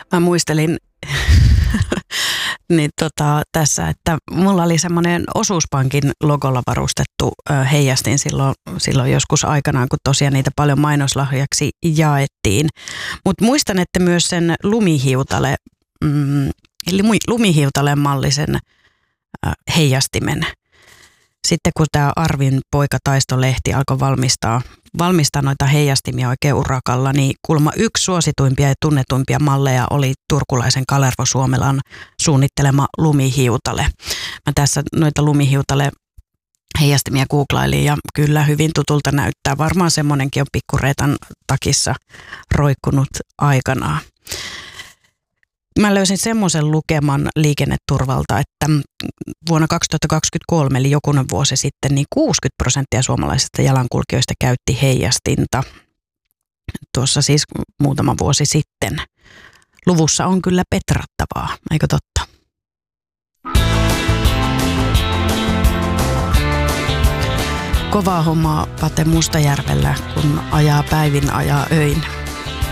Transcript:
Mä muistelin niin tässä, että mulla oli semmoinen Osuuspankin logolla varustettu heijastin silloin joskus aikanaan, kun tosiaan niitä paljon mainoslahjaksi jaettiin. Mutta muistan, että myös sen lumihiutaleen mallisen heijastimen. Sitten kun tämä Arvin poikataistolehti alkoi valmistaa noita heijastimia oikein urakalla, niin kuulemma yksi suosituimpia ja tunnetuimpia malleja oli turkulaisen Kalervo Suomelan suunnittelema lumihiutale. Mä tässä noita lumihiutale heijastimia googlailin ja kyllä hyvin tutulta näyttää. Varmaan semmoinenkin on pikkureetan takissa roikkunut aikanaan. Mä löysin semmoisen lukeman Liikenneturvalta, että vuonna 2023, eli jokunen vuosi sitten, niin 60% suomalaisista jalankulkijoista käytti heijastinta. Tuossa siis muutama vuosi sitten. Luvussa on kyllä petrattavaa, eikö totta? Kovaa hommaa Pate Mustajärvellä, kun ajaa päivin, ajaa öin.